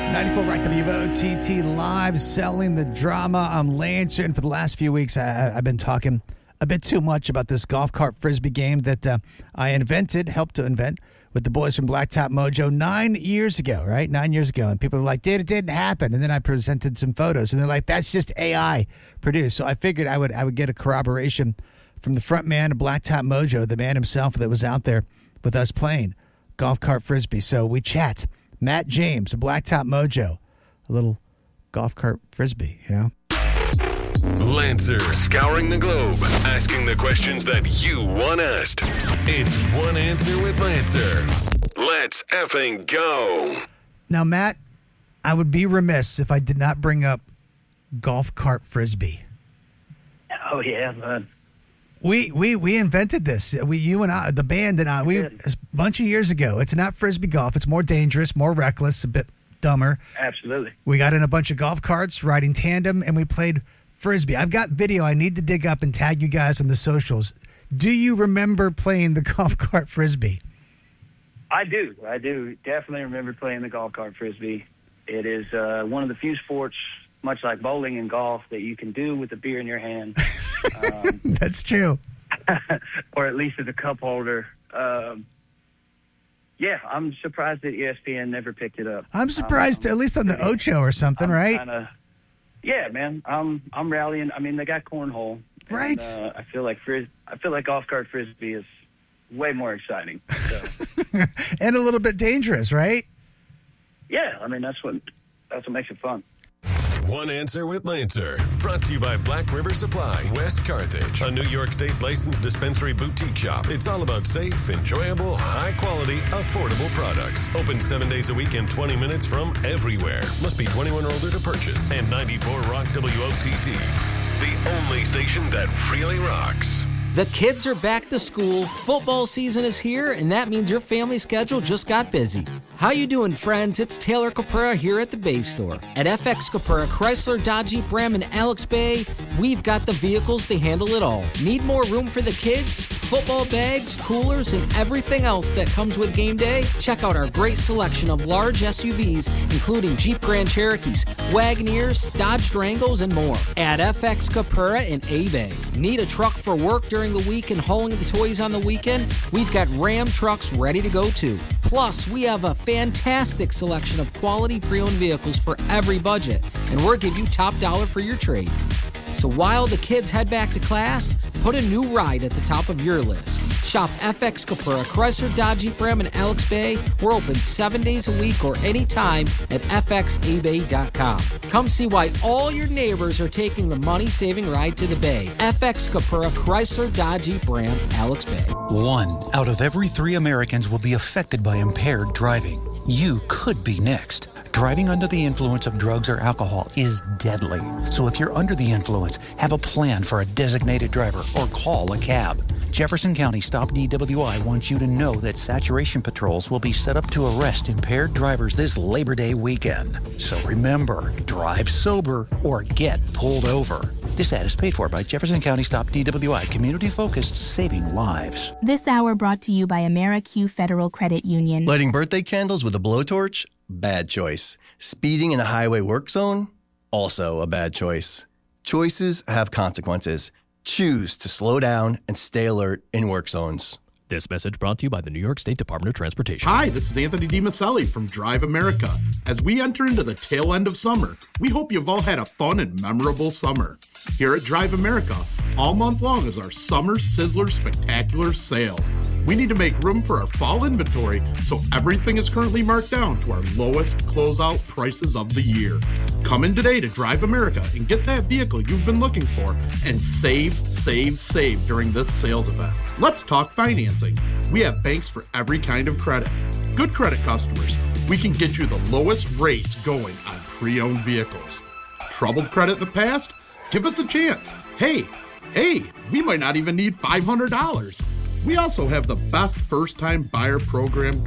94 Rock WOTT live, selling the drama. I'm Lance, and for the last few weeks, I've been talking a bit too much about this golf cart frisbee game that I helped to invent with the boys from Blacktop Mojo 9 years ago, right? 9 years ago. And people were like, it didn't happen. And then I presented some photos, and they're like, that's just AI produced. So I figured I would get a corroboration from the front man of Blacktop Mojo, the man himself that was out there with us playing golf cart frisbee. So we chat. Matt James, Blacktop Mojo, a little golf cart frisbee, you know? Lancer, scouring the globe, asking the questions that you want asked. It's One Answer with Lancer. Let's effing go. Now, Matt, I would be remiss if I did not bring up golf cart frisbee. Oh, yeah, man. We invented this. You and I, the band and I, a bunch of years ago. It's not frisbee golf. It's more dangerous, more reckless, a bit dumber. Absolutely. We got in a bunch of golf carts, riding tandem, and we played frisbee. I've got video I need to dig up and tag you guys on the socials. Do you remember playing the golf cart frisbee? I do. Definitely remember playing the golf cart frisbee. It is one of the few sports, much like bowling and golf, that you can do with a beer in your hand. That's true. Or at least as a cup holder. Yeah, I'm surprised that ESPN never picked it up. I'm surprised, at least on the Ocho or something, right? Yeah, man. I'm rallying. I mean, they got cornhole, right? And, I feel like golf cart frisbee is way more exciting. So. And a little bit dangerous, right? Yeah, I mean that's what makes it fun. One Answer with Lancer. Brought to you by Black River Supply, West Carthage, a New York State licensed dispensary boutique shop. It's all about safe, enjoyable, high-quality, affordable products. Open 7 days a week and 20 minutes from everywhere. Must be 21 or older to purchase. And 94 Rock WOTT, the only station that really rocks. The kids are back to school, football season is here, and that means your family schedule just got busy. How you doing, friends? It's Taylor Caprera here at the Bay Store. At FX Caprera, Chrysler, Dodge, Jeep, Ram, and Alex Bay, we've got the vehicles to handle it all. Need more room for the kids? Football bags, coolers, and everything else that comes with game day? Check out our great selection of large SUVs, including Jeep Grand Cherokees, Wagoneers, Dodge Durangos, and more. At FX Caprera in A-Bay. Need a truck for work during the week and hauling the toys on the weekend? We've got Ram trucks ready to go too. Plus, we have a fantastic selection of quality pre-owned vehicles for every budget, and we'll give you top dollar for your trade. So while the kids head back to class, put a new ride at the top of your list. Shop FX Caprera, Chrysler, Dodge, Jeep, Ram, and Alex Bay. We're open 7 days a week or anytime at fxabay.com. Come see why all your neighbors are taking the money-saving ride to the Bay. FX Caprera, Chrysler, Dodge, Jeep, Ram, Alex Bay. 1 out of every 3 Americans will be affected by impaired driving. You could be next. Driving under the influence of drugs or alcohol is deadly. So if you're under the influence, have a plan for a designated driver or call a cab. Jefferson County Stop DWI wants you to know that saturation patrols will be set up to arrest impaired drivers this Labor Day weekend. So remember, drive sober or get pulled over. This ad is paid for by Jefferson County Stop DWI, community-focused, saving lives. This hour brought to you by AmeriQ Federal Credit Union. Lighting birthday candles with a blowtorch? Bad choice. Speeding in a highway work zone? Also a bad choice. Choices have consequences. Choose to slow down and stay alert in work zones. This message brought to you by the New York State Department of Transportation. Hi, this is Anthony DiMaselli from Drive America. As we enter into the tail end of summer, we hope you've all had a fun and memorable summer. Here at Drive America, all month long is our Summer Sizzler Spectacular Sale. We need to make room for our fall inventory, so everything is currently marked down to our lowest closeout prices of the year. Come in today to Drive America and get that vehicle you've been looking for and save during this sales event. Let's talk financing. We have banks for every kind of credit. Good credit customers, we can get you the lowest rates going on pre-owned vehicles. Troubled credit in the past? Give us a chance. Hey, we might not even need $500. We also have the best first-time buyer program